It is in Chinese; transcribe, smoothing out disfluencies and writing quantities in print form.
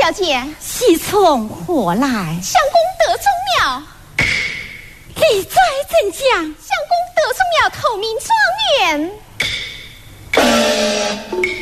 小姐， 喜从何来？ 相公得宗庙。 理在怎讲？ 相公得宗庙，头名状元。